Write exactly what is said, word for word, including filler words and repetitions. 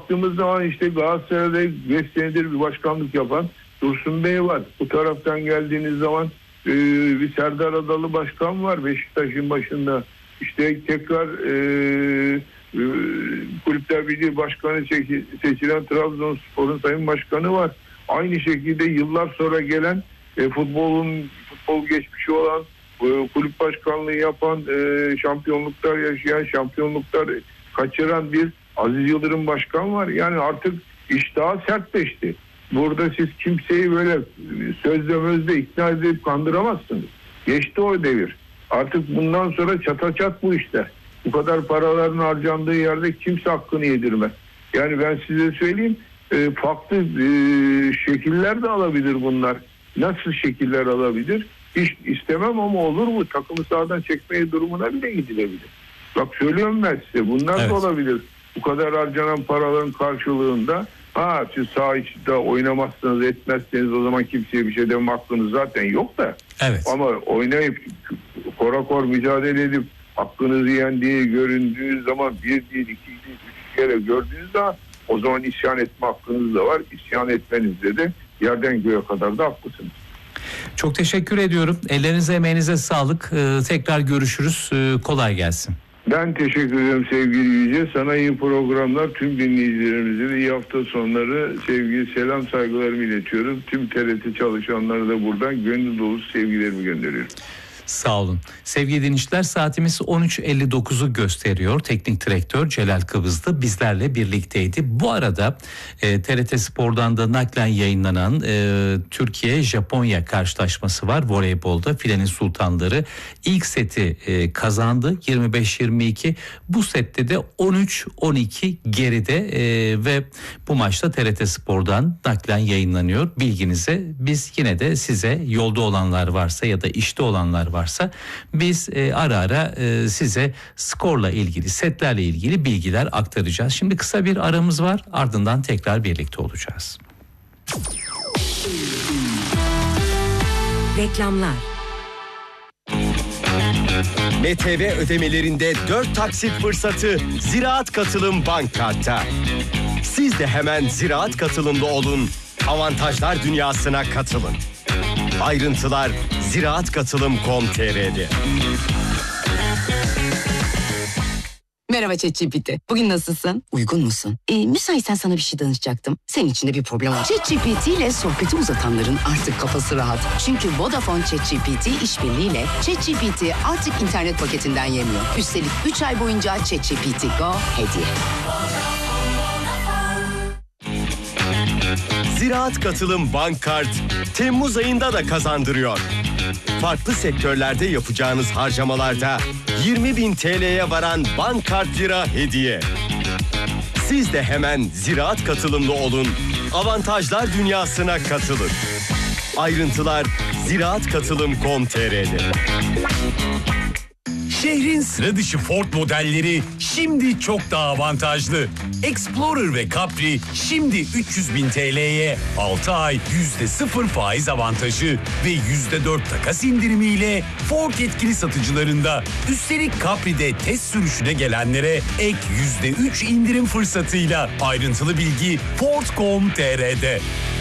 baktığımız zaman işte Galatasaray'da beş senedir bir başkanlık yapan Dursun Bey var. Bu taraftan geldiğiniz zaman e, bir Serdar Adalı başkan var Beşiktaş'ın başında. İşte tekrar e, e, Kulüpler Birliği Başkanı seçilen Trabzonspor'un sayın başkanı var. Aynı şekilde yıllar sonra gelen e, futbolun futbol geçmişi olan e, kulüp başkanlığı yapan e, şampiyonluklar yaşayan şampiyonluklar kaçıran bir Aziz Yıldırım başkan var. Yani artık iş daha sertleşti. Burada siz kimseyi böyle sözle mözle ikna edip kandıramazsınız. Geçti o devir. Artık bundan sonra çata çat bu işler. Bu kadar paraların harcandığı yerde kimse hakkını yedirmez. Yani ben size söyleyeyim, e, farklı e, şekiller de alabilir bunlar. Nasıl şekiller alabilir? Hiç istemem ama olur mu? Takımı sahadan çekmeye durumuna bile gidilebilir. Bak söylüyorum ben size, bunlar evet. da olabilir. Bu kadar harcanan paraların karşılığında ha siz saha içinde oynamazsanız etmezseniz o zaman kimseye bir şey deme hakkınız zaten yok da. Evet. Ama oynayıp korakor mücadele edip hakkınızı yendiği göründüğü zaman bir değil, iki değil, üç kere gördüğünüz zaman o zaman isyan etme hakkınız da var. İsyan etmenizde de yerden göğe kadar da haklısınız. Çok teşekkür ediyorum. Ellerinize emeğinize sağlık. Ee, tekrar görüşürüz. Ee, kolay gelsin. Ben teşekkür ederim sevgili Yüce. Sana iyi programlar, tüm dinleyicilerimize de iyi hafta sonları, sevgi, selam, saygılarımı iletiyorum. Tüm T R T çalışanlara da buradan gönül dolusu sevgilerimi gönderiyorum. Sağ olun. Sevgili dinleyiciler, saatimiz on üç elli dokuzu gösteriyor. Teknik direktör Celal Kıvızlı bizlerle birlikteydi. Bu arada e, T R T Spor'dan da naklen yayınlanan e, Türkiye-Japonya karşılaşması var. Voleybolda Filenin Sultanları ilk seti e, kazandı yirmi beş yirmi iki. Bu sette de on üç on iki geride e, ve bu maçta T R T Spor'dan naklen yayınlanıyor. Bilginize, biz yine de size yolda olanlar varsa ya da işte olanlar varsa biz e, ara ara e, size skorla ilgili, setlerle ilgili bilgiler aktaracağız. Şimdi kısa bir aramız var, ardından tekrar birlikte olacağız. Reklamlar. M T V ödemelerinde dört taksit fırsatı Ziraat Katılım Bank Kart'ta. Siz de hemen Ziraat Katılımlı olun, avantajlar dünyasına katılın. Ayrıntılar ziraat katılım nokta com nokta t r'de. Merhaba ChatGPT. Bugün nasılsın? Uygun musun? Ee, müsaitsen sana bir şey danışacaktım. Senin için de bir problem var. ChatGPT ile sohbeti uzatanların artık kafası rahat. Çünkü Vodafone ChatGPT işbirliğiyle ChatGPT artık internet paketinden yemiyor. Üstelik üç ay boyunca ChatGPT Go hediye. Ziraat Katılım Bank Kart Temmuz ayında da kazandırıyor. Farklı sektörlerde yapacağınız harcamalarda yirmi bin T L'ye varan bank kart lira hediye. Siz de hemen Ziraat Katılımlı olun, avantajlar dünyasına katılın. Ayrıntılar ziraat katılım nokta com nokta t r'de. Şehrin sıra dışı Ford modelleri şimdi çok daha avantajlı. Explorer ve Capri şimdi üç yüz bin T L'ye altı ay yüzde sıfır faiz avantajı ve yüzde dört takas indirimiyle Ford yetkili satıcılarında. Üstelik Capri'de test sürüşüne gelenlere ek yüzde üç indirim fırsatıyla. Ayrıntılı bilgi ford nokta com nokta t r'de.